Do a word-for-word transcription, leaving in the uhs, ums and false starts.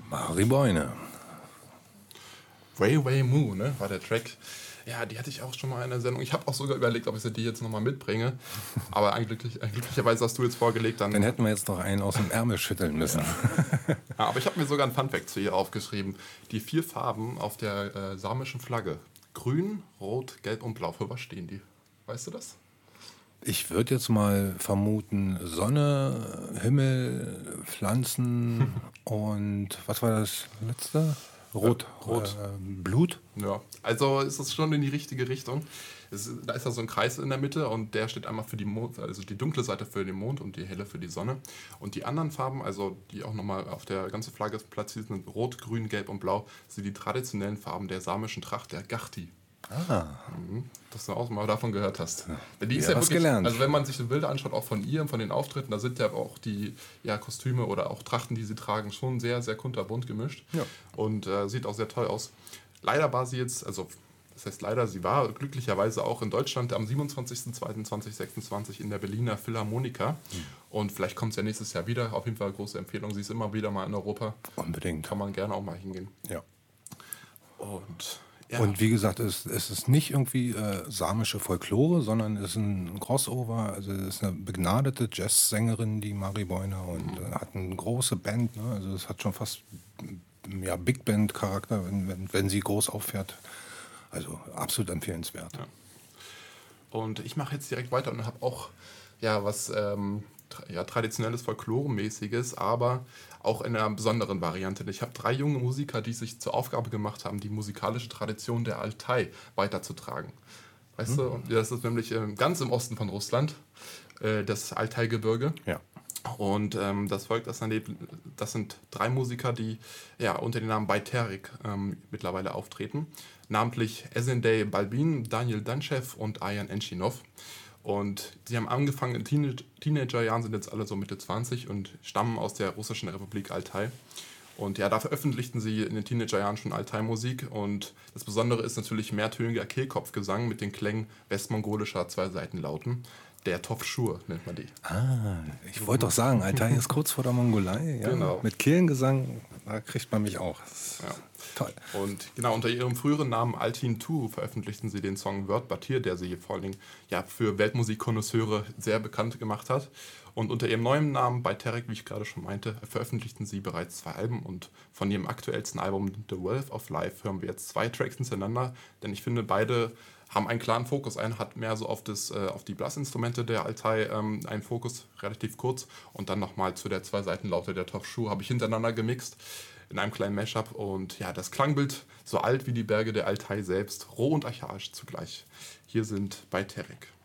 Mari Boine. Way Way Moo, ne, war der Track. Ja, die hatte ich auch schon mal in der Sendung. Ich habe auch sogar überlegt, ob ich sie die jetzt nochmal mitbringe. Aber glücklich, glücklicherweise hast du jetzt vorgelegt. Dann, dann hätten wir jetzt noch einen aus dem Ärmel schütteln müssen. Ja. Ja, aber ich habe mir sogar ein Funfact zu ihr aufgeschrieben. Die vier Farben auf der äh, samischen Flagge. Grün, Rot, Gelb und Blau. Für was stehen die? Weißt du das? Ich würde jetzt mal vermuten, Sonne, Himmel, Pflanzen und was war das letzte? Rot. Ja, Rot. Äh, Blut? Ja, also ist das schon in die richtige Richtung. Es, da ist ja so ein Kreis in der Mitte und der steht einmal für die Mond, also die dunkle Seite für den Mond und die helle für die Sonne. Und die anderen Farben, also die auch nochmal auf der ganzen Flagge platziert sind, Rot, Grün, Gelb und Blau, sind die traditionellen Farben der samischen Tracht, der Gachti. Ah. Mhm. Dass du auch mal davon gehört hast. Ja. Die ist ja, ja was wirklich, gelernt. also wenn man sich die Bilder anschaut, auch von ihr und von den Auftritten, da sind ja auch die ja, Kostüme oder auch Trachten, die sie tragen, schon sehr, sehr kunterbunt gemischt. Ja. Und äh, sieht auch sehr toll aus. Leider war sie jetzt, also das heißt leider, sie war glücklicherweise auch in Deutschland am siebenundzwanzigsten zweiten zweitausendsechsundzwanzig in der Berliner Philharmoniker. Mhm. Und vielleicht kommt es ja nächstes Jahr wieder. Auf jeden Fall eine große Empfehlung. Sie ist immer wieder mal in Europa. Unbedingt. Kann man gerne auch mal hingehen. Ja. Und... Ja. Und wie gesagt, es, es ist nicht irgendwie äh, samische Folklore, sondern es ist ein Crossover. Also es ist eine begnadete Jazzsängerin, die Mari Boine, und äh, hat eine große Band. Ne? Also es hat schon fast ja, Big Band Charakter, wenn, wenn, wenn sie groß auffährt. Also absolut empfehlenswert. Ja. Und ich mache jetzt direkt weiter und habe auch ja was ähm, tra- ja, traditionelles Folklore-mäßiges, aber auch in einer besonderen Variante. Ich habe drei junge Musiker, die sich zur Aufgabe gemacht haben, die musikalische Tradition der Altai weiterzutragen. Weißt hm. du, das ist nämlich äh, ganz im Osten von Russland, äh, das Altai-Gebirge. Ja. Und ähm, das Volk, das daneben, das sind drei Musiker, die ja unter dem Namen Bayterik ähm, mittlerweile auftreten. Namentlich Esendey Balbin, Daniel Danchev und Ayan Enchinov. Und sie haben angefangen in Teen- Teenagerjahren, sind jetzt alle so Mitte zwanzig und stammen aus der russischen Republik Altai. Und ja, da veröffentlichten sie in den Teenagerjahren schon Altai-Musik. Und das Besondere ist natürlich mehrtöniger Kehlkopfgesang mit den Klängen westmongolischer Zweiseitenlauten. Der Tofschur nennt man die. Ah, ich wollte doch sagen, Altai ist kurz vor der Mongolei. Ja? Genau. Mit Kehlengesang, da kriegt man mich auch. Ja. Toll. Und genau unter ihrem früheren Namen Altin zwei veröffentlichten sie den Song Word Batir, der sie vor allen Dingen ja, für Weltmusikkonnoisseure sehr bekannt gemacht hat. Und unter ihrem neuen Namen Bayterik, wie ich gerade schon meinte, veröffentlichten sie bereits zwei Alben. Und von ihrem aktuellsten Album The Wealth of Life hören wir jetzt zwei Tracks hintereinander. Denn ich finde, beide haben einen klaren Fokus. Einer hat mehr so auf, das, äh, auf die Blassinstrumente der Altai ähm, einen Fokus, relativ kurz. Und dann nochmal zu der Zwei-Seiten-Laute der Tofschuh habe ich hintereinander gemixt in einem kleinen Mashup. Und ja, das Klangbild so alt wie die Berge der Altai selbst, roh und archaisch zugleich. Hier sind Bayterik.